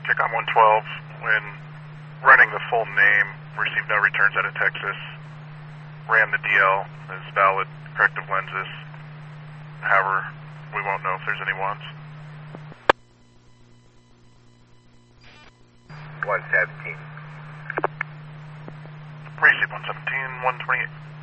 Check on 112. When running the full name, received no returns out of Texas. Ran the DL as valid corrective lenses. However, we won't know if there's any ones. 117. Receive 117, 128.